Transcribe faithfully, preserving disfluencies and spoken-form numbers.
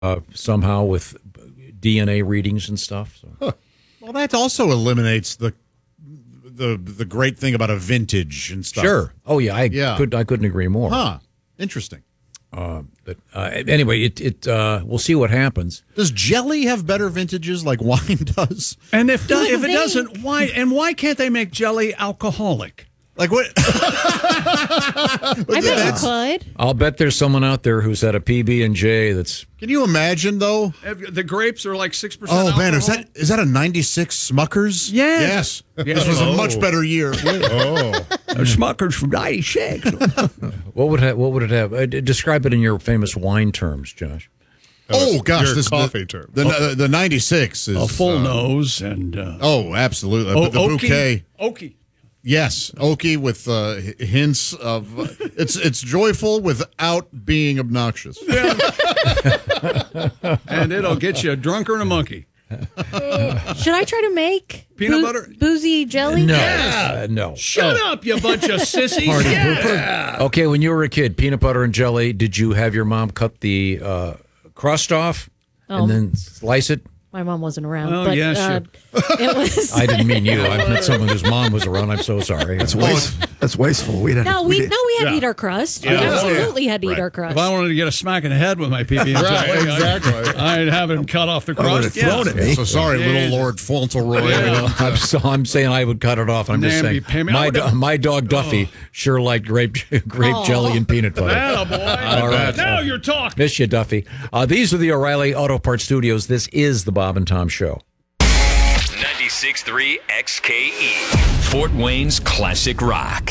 uh, somehow with D N A readings and stuff. So. Huh. Well, that also eliminates the the the great thing about a vintage and stuff. Sure. Oh yeah, I yeah. could I couldn't agree more. Huh. Interesting. Uh, but uh, anyway, it it uh, we'll see what happens. Does jelly have better vintages like wine does? And if do, if it doesn't, why and why can't they make jelly alcoholic? Like what? I bet you could. I'll bet there's someone out there who's had a P B and J that's. Can you imagine though? The grapes are like six percent. Oh alcohol. man, is that is that a ninety-six Smuckers? Yes. Yes. Yes. This was Oh. a much better year. Oh, Smuckers from ninety-six. What would ha- what would it have? Uh, d- describe it in your famous wine terms, Josh. Oh gosh, your this coffee the, term. The, uh, the ninety-six is A full uh, nose and uh, oh, absolutely. oh, the oaky, bouquet. Oaky. Yes, oaky with uh, h- hints of uh, it's it's joyful without being obnoxious. And it'll get you drunker than a monkey. Should I try to make Peanut butter? boozy jelly? No, Yes. uh, no. Shut up, you bunch of sissies. Party Yeah. Okay, when you were a kid, peanut butter and jelly. Did you have your mom cut the uh, crust off Oh. and then slice it? My mom wasn't around. Oh, but, yeah, uh, it was. I didn't mean you. I meant someone whose mom was around. I'm so sorry. That's waste, That's wasteful. We didn't. No, we, didn't- no, we had to Yeah. eat our crust. Yeah. We absolutely Yeah. had to Right. eat our crust. If I wanted to get a smack in the head with my P B and Right, jelly, exactly. I'd, I'd have him cut off the I would crust. have thrown Yes. at me. So sorry, Yeah. little Lord Fauntleroy. Yeah. I'm, so, I'm saying I would cut it off. I'm just saying Namby-pamby. my, I do- would've- my dog Duffy sure liked grape grape Aw. jelly and peanut butter. Attaboy. All right. Now you're talking. Miss you, Duffy. Uh, these are the O'Reilly Auto Parts Studios. This is the Bob and Tom Show. ninety-six point three X K E, Fort Wayne's classic rock.